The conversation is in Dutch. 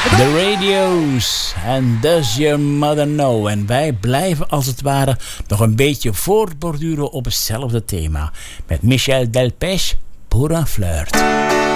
The Radio's and Does Your Mother Know? En wij blijven als het ware nog een beetje voortborduren op hetzelfde thema. Met Michel Delpech, Pour un flirt.